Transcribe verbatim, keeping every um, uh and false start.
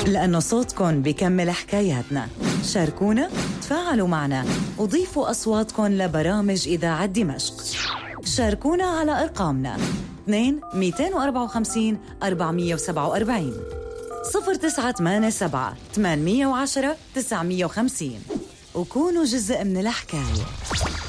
لأنه صوتكن بيكمل حكاياتنا. شاركونا، تفاعلوا معنا، وضيفوا أصواتكن لبرامج إذاعة دمشق. شاركونا على أرقامنا اثنين مئتين وأربعة وخمسين أربعمئة وسبعة وأربعين صفر تسعة ثمانية سبعة ثمانية عشرة تسعمئة وخمسين، وكونوا جزء من الحكاية.